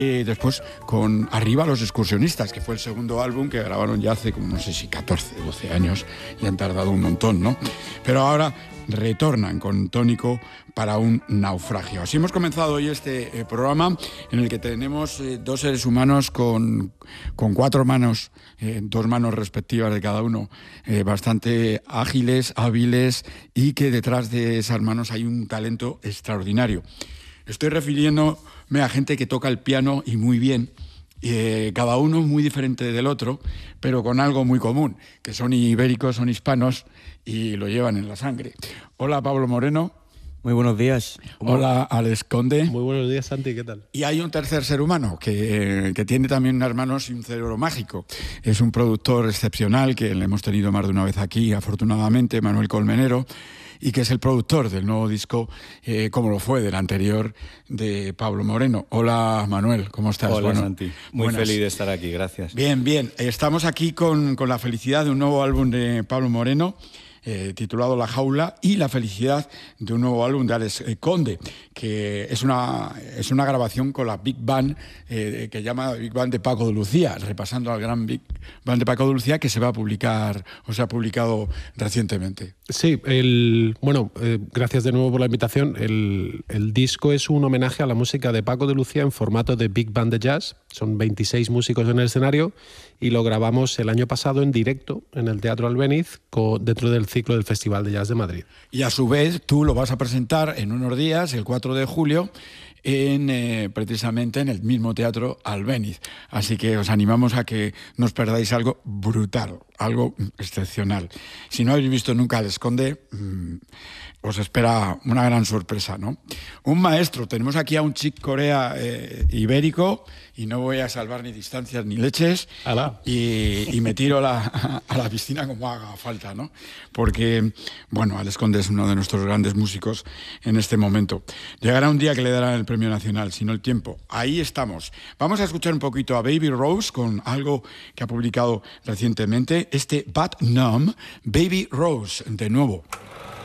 Después con Arriba los excursionistas, que fue el segundo álbum que grabaron ya hace como no sé si 14, 12 años, y han tardado un montón, ¿no? Pero ahora retornan con Tónico para un naufragio. Así hemos comenzado hoy este programa en el que tenemos dos seres humanos con 4 manos, 2 manos respectivas de cada uno, bastante ágiles, hábiles, y que detrás de esas manos hay un talento extraordinario. Estoy refiriéndome a gente que toca el piano y muy bien, cada uno muy diferente del otro, pero con algo muy común, que son ibéricos, son hispanos y lo llevan en la sangre. Hola, Pablo Moreno. Muy buenos días. Hola, Alex Conde. Muy buenos días, Santi, ¿qué tal? Y hay un tercer ser humano que tiene también unas manos y un cerebro mágico. Es un productor excepcional que le hemos tenido más de una vez aquí, afortunadamente, Manuel Colmenero, y que es el productor del nuevo disco, como lo fue del anterior, de Pablo Moreno. Hola, Manuel, ¿cómo estás? Hola, Santi. Muy buenas. feliz de estar aquí, gracias. Bien, bien. Estamos aquí con la felicidad de un nuevo álbum de Pablo Moreno, titulado La Jaula, y la felicidad de un nuevo álbum de Alex Conde, que es una grabación con la Big Band, que llama Big Band de Paco de Lucía, repasando al gran Big Band de Paco de Lucía, que se va a publicar, o se ha publicado recientemente. Sí, gracias de nuevo por la invitación. El disco es un homenaje a la música de Paco de Lucía en formato de Big Band de jazz. Son 26 músicos en el escenario y lo grabamos el año pasado en directo en el Teatro Albéniz dentro del ciclo del Festival de Jazz de Madrid. Y a su vez tú lo vas a presentar en unos días, el 4 de julio, precisamente en el mismo Teatro Albéniz. Así que os animamos a que no os perdáis algo brutal, algo excepcional. Si no habéis visto nunca Alex Conde, os espera una gran sorpresa, ¿no? Un maestro, tenemos aquí a un Chick Corea ibérico, y no voy a salvar ni distancias ni leches, y me tiro a la piscina como haga falta, ¿no? Porque, bueno, Alex Conde es uno de nuestros grandes músicos en este momento. Llegará un día que le darán el Premio Nacional, si no el tiempo. Ahí estamos. Vamos a escuchar un poquito a Baby Rose con algo que ha publicado recientemente, Bad Numb, Baby Rose, de nuevo.